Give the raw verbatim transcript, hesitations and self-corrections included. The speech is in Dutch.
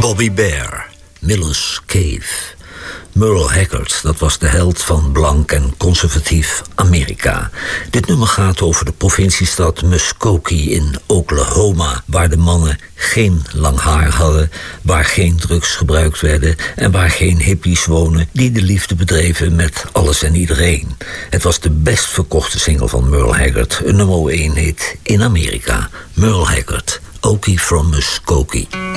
Bobby Bear, Miller's Cave. Merle Haggard, dat was de held van blank en conservatief Amerika. Dit nummer gaat over de provinciestad Muskogee in Oklahoma, waar de mannen geen lang haar hadden, waar geen drugs gebruikt werden en waar geen hippies wonen die de liefde bedreven met alles en iedereen. Het was de best verkochte single van Merle Haggard, een nummer één hit in Amerika. Merle Haggard, Okie from Muskogee.